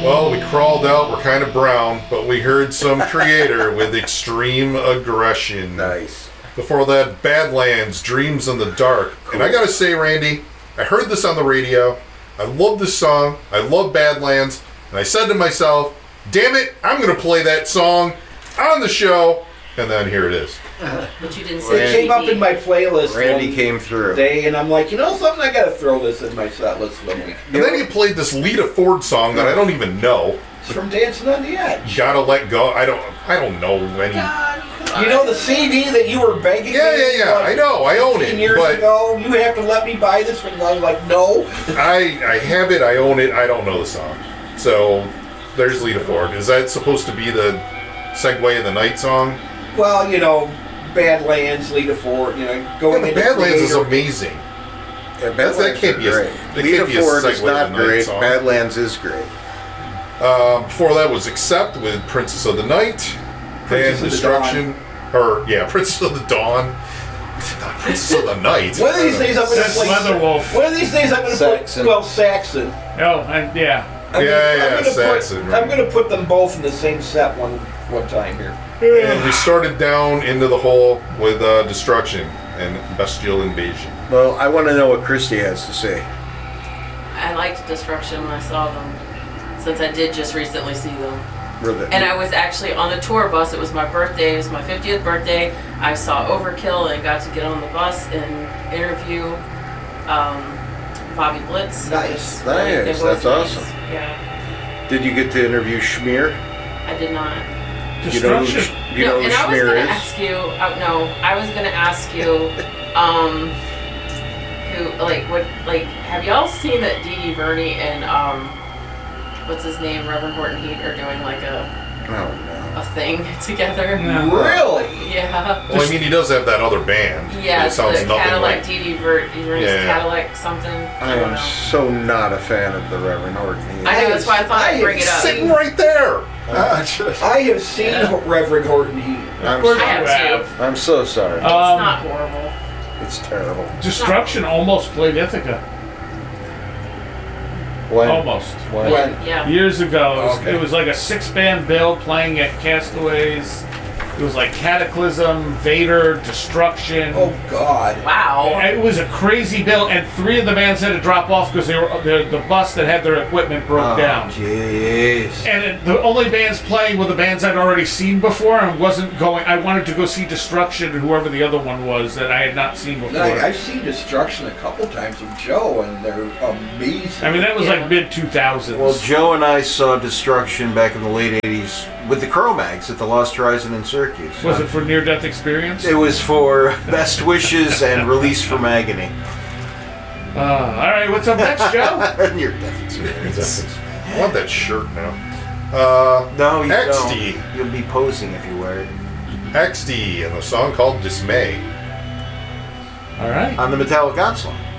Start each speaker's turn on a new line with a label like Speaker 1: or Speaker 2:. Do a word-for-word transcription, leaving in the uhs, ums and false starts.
Speaker 1: Well, we crawled out. We're kind of brown, but we heard some Creator with Extreme Aggression.
Speaker 2: Nice.
Speaker 1: Before that, Badlands, Dreams in the Dark. Cool. And I gotta say, Randy, I heard this on the radio. I love this song. I love Badlands. And I said to myself, damn it, I'm gonna play that song on the show. And then here it is.
Speaker 3: Uh, but you didn't say
Speaker 4: it came up in my playlist.
Speaker 2: Randy came through.
Speaker 4: Day, and I'm like, you know something? I gotta throw this in my set list one week.
Speaker 1: And then you played this Lita Ford song that I don't even know.
Speaker 4: It's from Dancing on the Edge.
Speaker 1: Gotta Let Go. I don't. I don't know any.
Speaker 4: God, you know the C D that you were begging me?
Speaker 1: Yeah, yeah, yeah.
Speaker 4: Like
Speaker 1: I know. I own it.
Speaker 4: Years
Speaker 1: but
Speaker 4: ago, you have to let me buy this one. And I was like, no.
Speaker 1: I I have it. I own it. I don't know the song. So there's Lita Ford. Is that supposed to be the Segway of the Night song?
Speaker 4: Well, you know, Badlands, Lita Ford. You know, going
Speaker 1: yeah,
Speaker 4: into
Speaker 1: Badlands is
Speaker 4: Creator.
Speaker 1: amazing.
Speaker 2: Yeah, Badlands
Speaker 1: that can't
Speaker 2: are
Speaker 1: be a,
Speaker 2: great.
Speaker 1: that
Speaker 2: Lita
Speaker 1: can't be a
Speaker 2: Ford
Speaker 1: Segway
Speaker 2: is not
Speaker 1: of the Night
Speaker 2: great.
Speaker 1: song.
Speaker 2: Badlands is great.
Speaker 1: Um, before that was Accept with Princess of the Night.
Speaker 4: Princess
Speaker 1: and
Speaker 4: of the
Speaker 1: Destruction. Or, yeah, Princess of the Dawn. Not Princess of the Night.
Speaker 4: One of these days I'm going to
Speaker 5: That's
Speaker 4: play...
Speaker 5: Leatherwolf.
Speaker 4: One of these days I'm going to play...
Speaker 2: Saxon.
Speaker 4: Well, Saxon.
Speaker 5: Oh, and yeah.
Speaker 4: I'm
Speaker 1: Yeah,
Speaker 4: gonna,
Speaker 1: yeah,
Speaker 4: I'm gonna
Speaker 1: Saxon,
Speaker 4: Put,
Speaker 1: right.
Speaker 4: I'm going to put them both in the same set one one time here.
Speaker 1: And we started down into the hole with uh, Destruction and Bestial Invasion.
Speaker 2: Well, I want to know what Christy has to say.
Speaker 3: I liked Destruction when I saw them, since I did just recently see them.
Speaker 2: Really?
Speaker 3: And I was actually on the tour bus. It was my birthday. It was my fiftieth birthday. I saw Overkill and got to get on the bus and interview um, Bobby Blitz.
Speaker 4: Nice.
Speaker 3: It was really- it
Speaker 2: Nice.
Speaker 3: was
Speaker 2: That's
Speaker 3: nice.
Speaker 2: awesome.
Speaker 3: Yeah,
Speaker 2: Did you get to interview Schmier?
Speaker 3: I did not.
Speaker 2: You know who,
Speaker 5: Destruction.
Speaker 2: you know
Speaker 3: no,
Speaker 2: who
Speaker 3: and I was
Speaker 2: Schmier
Speaker 3: gonna
Speaker 2: is?
Speaker 3: ask you. Uh, no, I was gonna ask you. Um, who like what like have y'all seen that Dee Dee Verney and um, what's his name, Reverend Horton Heat are doing like a
Speaker 2: Oh, no.
Speaker 3: a thing together?
Speaker 5: No.
Speaker 4: Really?
Speaker 3: Yeah.
Speaker 1: Well, I mean, he does have that other band.
Speaker 3: Yeah,
Speaker 1: It
Speaker 3: it's
Speaker 1: sounds
Speaker 3: the
Speaker 1: nothing
Speaker 3: Cadillac
Speaker 1: like...
Speaker 3: Dee Dee Ver- Verney's
Speaker 1: Yeah, yeah.
Speaker 3: Cadillac something.
Speaker 2: I
Speaker 3: don't
Speaker 2: am
Speaker 3: know.
Speaker 2: so not a fan of the Reverend Horton. Heat.
Speaker 3: I know, that's why I thought I'd bring it up.
Speaker 1: Sitting right there!
Speaker 2: Ah, just-
Speaker 4: I have seen
Speaker 3: Yeah.
Speaker 4: Reverend Horton Heat.
Speaker 2: I'm,
Speaker 5: course
Speaker 3: I
Speaker 2: so,
Speaker 3: have
Speaker 5: have.
Speaker 3: two.
Speaker 2: I'm so sorry.
Speaker 3: It's
Speaker 5: Um,
Speaker 3: not horrible.
Speaker 2: It's terrible.
Speaker 5: Destruction almost played Ithaca.
Speaker 2: When?
Speaker 5: Almost.
Speaker 2: When?
Speaker 4: When?
Speaker 3: Yeah.
Speaker 5: Years ago. It was,
Speaker 4: Okay.
Speaker 5: it was like a six-band bill playing at Castaways. It was like Cataclysm, Vader, Destruction.
Speaker 4: Oh, God.
Speaker 3: Wow.
Speaker 5: And it was a crazy bill, and three of the bands had to drop off because they were the, the bus that had their equipment broke
Speaker 2: Oh,
Speaker 5: down.
Speaker 2: jeez.
Speaker 5: And it, the only bands playing were the bands I'd already seen before, and wasn't going. I wanted to go see Destruction and whoever the other one was that I had not seen before.
Speaker 4: I, I've seen Destruction a couple times with Joe, and they're amazing.
Speaker 5: I mean, that was
Speaker 3: Yeah.
Speaker 5: like mid two thousands.
Speaker 2: Well, Joe and I saw Destruction back in the late eighties with the Cro-Mags at the Lost Horizon in Syracuse.
Speaker 5: Was it for near-death experience?
Speaker 2: It was for Best Wishes and Release from Agony.
Speaker 5: Uh, all right, what's up next, Joe?
Speaker 2: Near-death experience.
Speaker 1: I want that shirt now. Uh,
Speaker 2: No, you
Speaker 1: X D.
Speaker 2: don't. You'll be posing if you wear it.
Speaker 1: X D and the song called Dismay.
Speaker 5: All right.
Speaker 2: On the Metallic Onslaught.